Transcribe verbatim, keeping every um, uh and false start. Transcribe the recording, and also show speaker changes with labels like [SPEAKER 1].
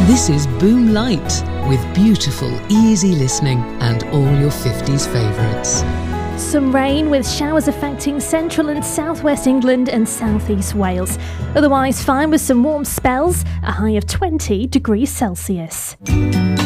[SPEAKER 1] This is Boom Light, with beautiful, easy listening and all your fifties favourites.
[SPEAKER 2] Some rain with showers affecting central and southwest England and southeast Wales. Otherwise fine with some warm spells, a high of twenty degrees Celsius.